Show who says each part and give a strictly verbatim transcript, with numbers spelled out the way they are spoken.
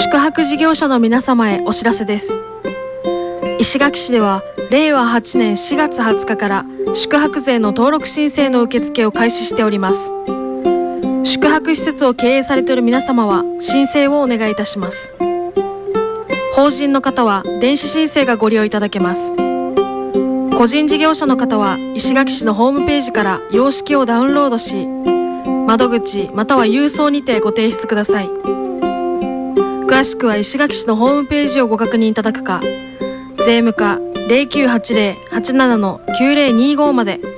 Speaker 1: 宿泊事業者の皆様へお知らせです。石垣市ではれいわはちねんしがつはつかから宿泊税の登録申請の受付を開始しております。宿泊施設を経営されている皆様は申請をお願いいたします。法人の方は電子申請がご利用いただけます。個人事業者の方は石垣市のホームページから様式をダウンロードし、窓口または郵送にてご提出ください。詳しくは石垣市のホームページをご確認いただくか、税務課 ゼロきゅうはちゼロ はちなな きゅうゼロにご まで。